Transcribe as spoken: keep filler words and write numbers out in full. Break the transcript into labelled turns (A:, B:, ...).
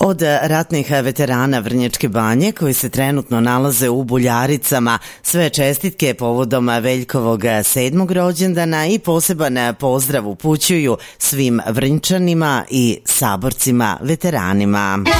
A: Od ratnih veterana Vrnjačke Banje koji se trenutno nalaze u Buljaricama, sve čestitke povodom Veljkovog sedmog rođendana i poseban pozdrav upućuju svim Vrnjčanima i saborcima veteranima.